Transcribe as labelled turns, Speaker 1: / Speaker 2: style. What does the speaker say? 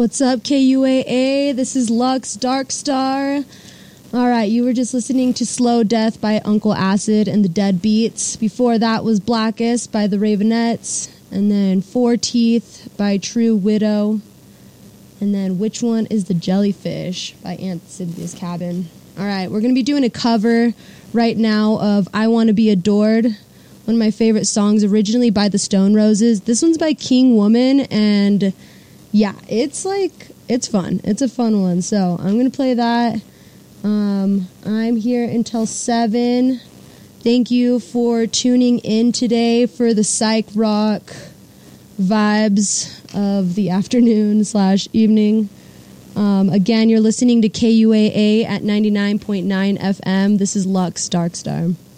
Speaker 1: What's up, KUAA? This is Lux Darkstar. All right, you were just listening to Slow Death by Uncle Acid and the Dead Beats. Before that was Blackest by the Ravenettes. And then Four Teeth by True Widow. And then Which One is the Jellyfish by Aunt Cynthia's Cabin. All right, we're going to be doing a cover right now of I Want to Be Adored, one of my favorite songs, originally by the Stone Roses. This one's by King Woman, and yeah, it's fun. It's a fun one, so I'm going to play that. I'm here until 7. Thank you for tuning in today for the psych rock vibes of the afternoon/evening. Again, you're listening to KUAA at 99.9 FM. This is Lux Darkstar.